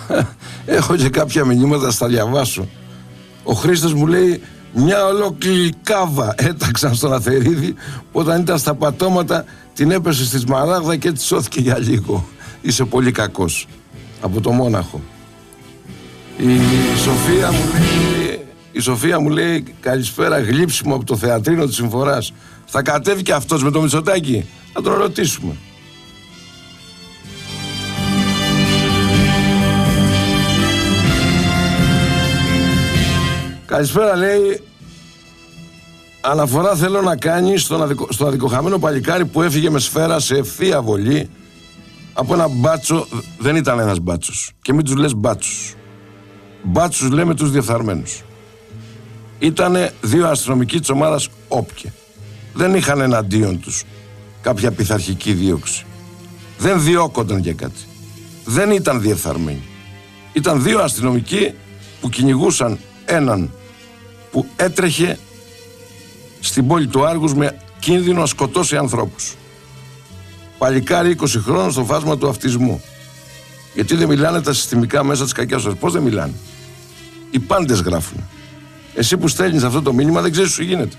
έχω και κάποια μηνύματα, στα διαβάσω. Ο Χρήστος μου λέει: μια ολόκληρη κάβα έταξαν στον Αθερίδη που όταν ήταν στα πατώματα την έπεσε στη Σμαράγδα και έτσι σώθηκε για λίγο. Είσαι πολύ κακός. Από το Μόναχο. Η Σοφία μου λέει καλησπέρα, γλύψιμο από το θεατρίνο της Συμφοράς. Θα κατέβει και αυτός με το Μητσοτάκη? Θα τον ρωτήσουμε. Καλησπέρα, λέει. Αναφορά θέλω να κάνει στον αδικοχαμένο παλικάρι που έφυγε με σφαίρα σε ευθεία βολή από ένα μπάτσο. Δεν ήταν ένας μπάτσος. Και μην τους λες μπάτσους. Μπάτσους λέμε τους διεφθαρμένους. Ήτανε δύο αστυνομικοί της ομάδας Όπκε. Δεν είχαν εναντίον τους κάποια πειθαρχική δίωξη. Δεν διώκονταν για κάτι. Δεν ήταν διεφθαρμένοι. Ήταν δύο αστυνομικοί που κυνηγούσαν έναν που έτρεχε στην πόλη του Άργους με κίνδυνο να σκοτώσει ανθρώπους. Παλικάρι 20 χρόνων στο φάσμα του αυτισμού. Γιατί δεν μιλάνε τα συστημικά μέσα της κακιάς ώρας? Πώς δεν μιλάνε? Οι πάντες γράφουν. Εσύ που στέλνεις αυτό το μήνυμα δεν ξέρεις τι σου γίνεται.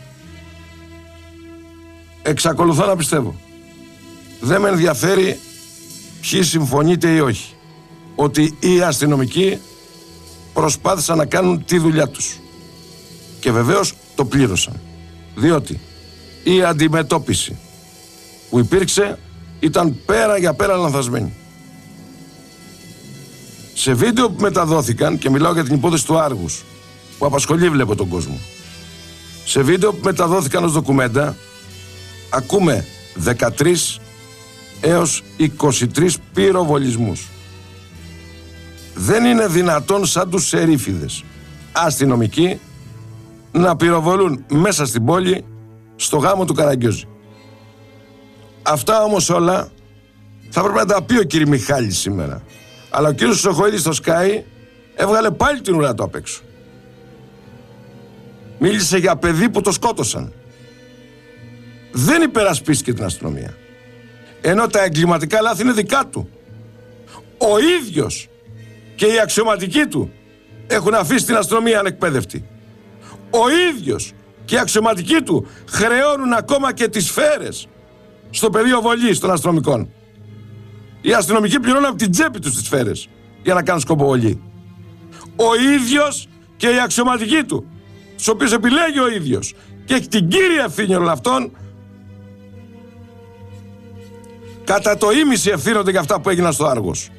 Εξακολουθώ να πιστεύω. Δεν με ενδιαφέρει ποιοι συμφωνείτε ή όχι. Ότι οι αστυνομικοί προσπάθησαν να κάνουν τη δουλειά τους. Και βεβαίως το πλήρωσαν. Διότι η αντιμετώπιση που υπήρξε ήταν πέρα για πέρα λανθασμένη. Σε βίντεο που μεταδόθηκαν, και μιλάω για την υπόθεση του Άργους, που απασχολεί βλέπω τον κόσμο. Σε βίντεο που μεταδόθηκαν ως ντοκουμέντα, ακούμε 13 έως 23 πυροβολισμούς. Δεν είναι δυνατόν σαν τους σερίφιδες αστυνομικοί να πυροβολούν μέσα στην πόλη στο γάμο του Καραγκιόζη. Αυτά όμως όλα θα πρέπει να τα πει ο κύριος Μιχάλης σήμερα. Αλλά ο κύριος Σοχοίδης στο Sky έβγαλε πάλι την ουρά του απ' έξω. Μίλησε για παιδί που το σκότωσαν. Δεν υπερασπίστηκε την αστυνομία. Ενώ τα εγκληματικά λάθη είναι δικά του. Ο ίδιος και οι αξιωματικοί του έχουν αφήσει την αστυνομία ανεκπαίδευτη. Ο ίδιος και οι αξιωματικοί του χρεώνουν ακόμα και τις σφαίρες στο πεδίο βολής των αστυνομικών. Οι αστυνομικοί πληρώνουν από την τσέπη τους τις σφαίρες για να κάνουν σκοποβολή. Ο ίδιος και οι αξιωματικοί του, τους οποίους επιλέγει ο ίδιος και έχει την κύρια ευθύνη όλων αυτών, κατά το ίμιση ευθύνονται για αυτά που έγιναν στο Άργος.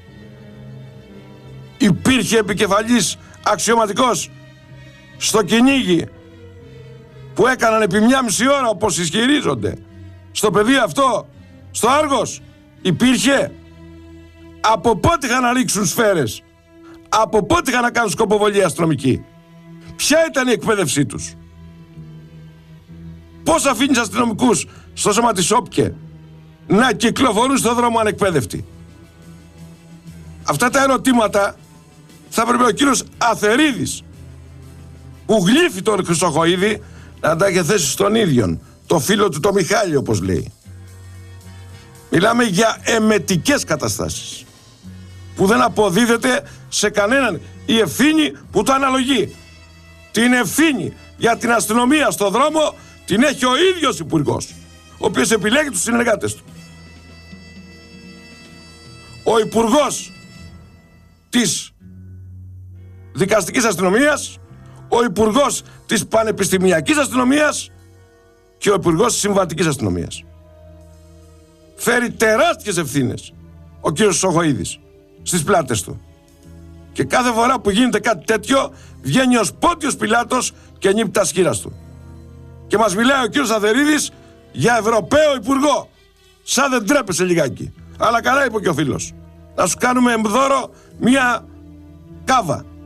Υπήρχε επικεφαλής αξιωματικός στο κυνήγι που έκαναν επί 1,5 ώρα, όπως ισχυρίζονται, στο πεδίο αυτό, στο Άργος? Υπήρχε? Από πότε είχαν να ρίξουν σφαίρες? Από πότε είχαν να κάνουν σκοποβολή αστυνομική? Ποια ήταν η εκπαίδευσή τους? Πώς αφήνεις αστυνομικούς στο σώμα της Όπκε να κυκλοφορούν στον δρόμο ανεκπαίδευτοι? Αυτά τα ερωτήματα θα πρέπει ο κύριος Αθερίδης, που γλύφει τον Χρυσοχοίδη, να τα έχει θέσει στον ίδιον, το φίλο του το Μιχάλη, όπως λέει. Μιλάμε για εμετικές καταστάσεις που δεν αποδίδεται σε κανέναν η ευθύνη που το αναλογεί. Την ευθύνη για την αστυνομία στο δρόμο την έχει ο ίδιος υπουργός, ο οποίος επιλέγει τους συνεργάτες του. Ο υπουργός της δικαστικής αστυνομίας, ο υπουργός της πανεπιστημιακής αστυνομίας και ο υπουργός της συμβατικής αστυνομίας. Φέρει τεράστιες ευθύνες ο κύριος Σοχοίδης στις πλάτες του. Και κάθε φορά που γίνεται κάτι τέτοιο βγαίνει ως Πόντιος Πιλάτος και νύπτει τα σχήρας του. Και μας μιλάει ο κύριος Αθερίδης για Ευρωπαίο Υπουργό. Σαν δεν τρέπεσαι λιγάκι. Αλλά καλά είπε και ο φίλος. Να σου κάνουμε δώρο μια κάβα.